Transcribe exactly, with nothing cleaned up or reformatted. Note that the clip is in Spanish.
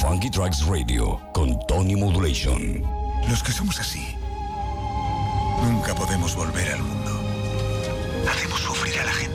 Funky Tracks Radio con Tony Modulation. Los que somos así, nunca podemos volver al mundo. Hacemos sufrir a la gente.